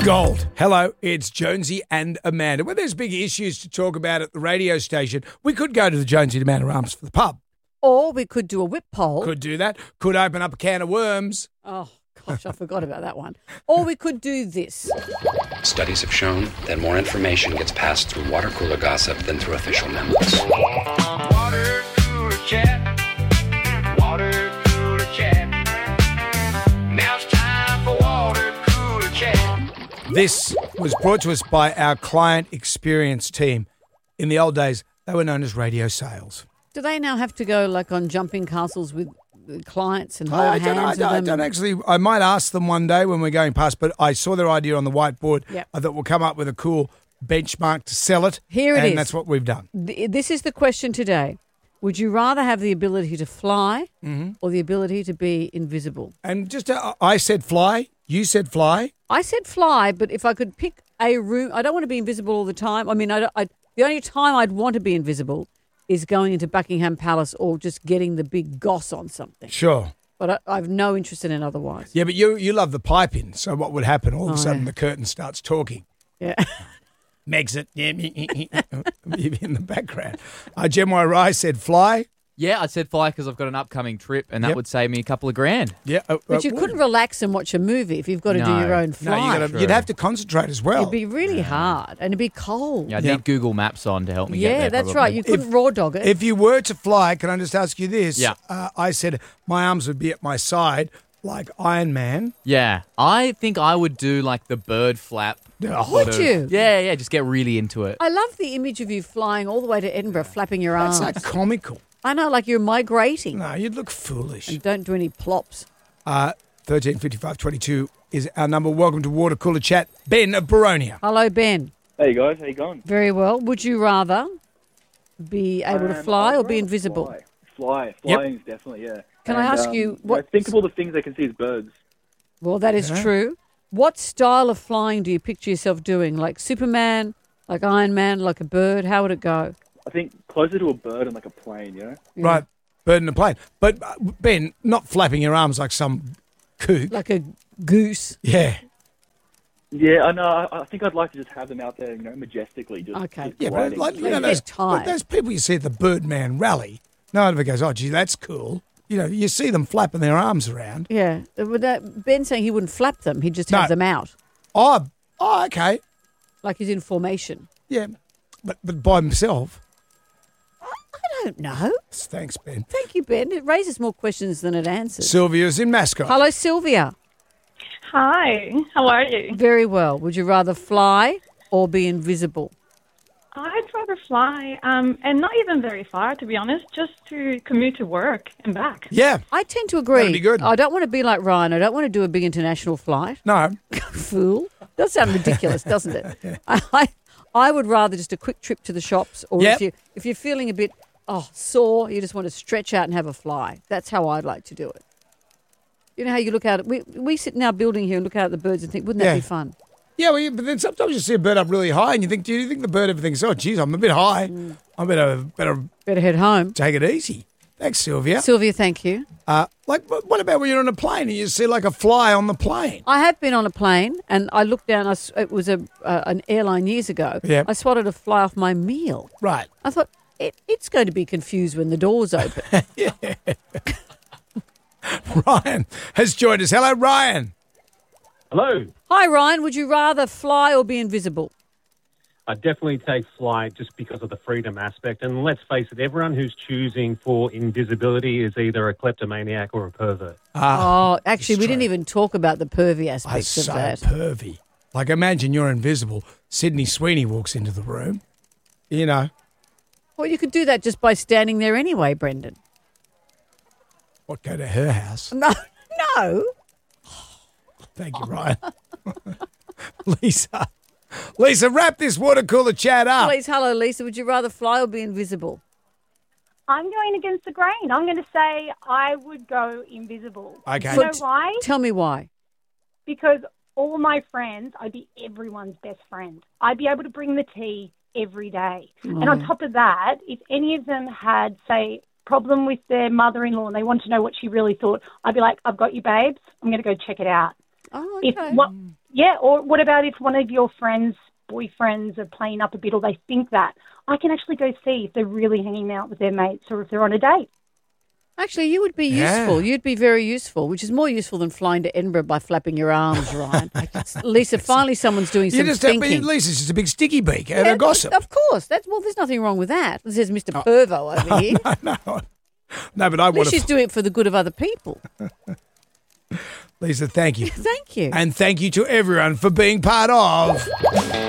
Gold. Hello, it's Jonesy and Amanda. When there's big issues to talk about at the radio station, we could go to the Jonesy and Amanda Arms for the pub. Or we could do a whip poll. Could do that. Could open up a can of worms. Oh, gosh, I forgot about that one. Or we could do this. Studies have shown that more information gets passed through water cooler gossip than through official memos. Water cooler chat. Water cooler chat. Now it's time for water cooler chat. This was brought to us by our client experience team. In the old days, they were known as radio sales. Do they now have to go like on jumping castles with clients and hold hands with I them? don't actually. I might ask them one day when we're going past, but I saw their idea on the whiteboard. Yep. I thought we'll come up with a cool benchmark to sell it. Here it is. And that's what we've done. This is the question today. Would you rather have the ability to fly or the ability to be invisible? And just, I said fly. You said fly. I said fly, but if I could pick a room, I don't want to be invisible all the time. I mean, the only time I'd want to be invisible is going into Buckingham Palace or just getting the big goss on something. Sure. But I've no interest in it otherwise. Yeah, but you love the pipe in. So what would happen? All of a sudden the curtain starts talking. Yeah. Meg's it. Yeah, in the background. Gemma Rice said fly. Yeah, I said fly because I've got an upcoming trip, and that Yep. would save me a couple of grand. Yeah, But you couldn't relax and watch a movie if you've got to do No. your own No, flight. you'd have to concentrate as well. It'd be really hard and it'd be cold. Yeah, I'd Yeah. need Google Maps on to help me get Yeah, there. that's probably. right. You couldn't raw dog it. If you were to fly, can I just ask you this? Yeah. I said my arms would be at my side like Iron Man. Yeah, I think I would do like the bird flap. Would you? Yeah, just get really into it. I love the image of you flying all the way to Edinburgh, flapping your That's arms. like comical. I know, like you're migrating. No, you'd look foolish. And don't do any plops. 135522 is our number. Welcome to Water Cooler Chat. Ben of Baronia. Hello, Ben. Hey guys, how you going? Very well. Would you rather be able to fly I'd or be rather invisible? Flying is definitely, yeah. Can I ask you what? Think of all the things they can see as birds. Well, that is true. What style of flying do you picture yourself doing? Like Superman, like Iron Man, like a bird? How would it go? I think closer to a bird and like a plane, you know? Yeah. Right, bird in a plane. But, Ben, not flapping your arms like some kook. Like a goose. Yeah. Yeah, I know. I think I'd like to just have them out there, you know, majestically. Just, Okay. just Yeah, but gliding. like, you They know, get tired. those people you see at the Birdman rally, no one ever goes, oh, gee, that's cool. You know, you see them flapping their arms around. Yeah. Ben's saying he wouldn't flap them. He'd just have No. them out. Oh, okay. Like he's in formation. Yeah, but by himself. I don't know. Thanks, Ben. Thank you, Ben. It raises more questions than it answers. Sylvia's in Mascot. Hello, Sylvia. Hi, how are you? Very well. Would you rather fly or be invisible? I'd rather fly, and not even very far, to be honest, just to commute to work and back. Yeah. I tend to agree. That'd be good. I don't want to be like Ryan. I don't want to do a big international flight. No. Fool. Does sound ridiculous, doesn't it? I would rather just a quick trip to the shops, or Yep. if you're feeling a bit sore, you just want to stretch out and have a fly. That's how I'd like to do it. You know how you look out? We sit in our building here and look out at the birds and think, wouldn't that Yeah. be fun? Yeah, well, but then sometimes you see a bird up really high and you think, do you think the bird ever thinks, oh, geez, I'm a bit high. I better Better head home. take it easy. Thanks, Sylvia. Sylvia, thank you. Like, what about when you're on a plane and you see like a fly on the plane? I have been on a plane and I looked down. It was an airline years ago. Yeah. I spotted a fly off my meal. Right. I thought, it's going to be confused when the doors open. Ryan has joined us. Hello, Ryan. Hello. Hi, Ryan. Would you rather fly or be invisible? I definitely take flight just because of the freedom aspect. And let's face it, everyone who's choosing for invisibility is either a kleptomaniac or a pervert. Actually, we true. didn't even talk about the pervy I'm aspects of so that. pervy. Like, imagine you're invisible. Sydney Sweeney walks into the room. You know. Well, you could do that just by standing there anyway, Brendan. What, go to her house? No. Thank you, Ryan. Lisa, wrap this water cooler chat up. Please, hello, Lisa. Would you rather fly or be invisible? I'm going against the grain. I'm going to say I would go invisible. Okay. You know why? Tell me why. Because all my friends, I'd be everyone's best friend. I'd be able to bring the tea every day. And on top of that, if any of them had, say, problem with their mother-in-law and they want to know what she really thought, I'd be like, I've got you, babes. I'm going to go check it out. Oh, If okay. Yeah, or what about if one of your friends' boyfriends are playing up a bit or they think that? I can actually go see if they're really hanging out with their mates or if they're on a date. Actually, you would be useful. You'd be very useful, which is more useful than flying to Edinburgh by flapping your arms, Ryan. Lisa, finally someone's doing some thinking. Lisa's just a big sticky beak and a gossip. Of course. There's nothing wrong with that. Says Mr. Pervo over here. No, but I want she's doing it for the good of other people. Lisa, thank you. Thank you. And thank you to everyone for being part of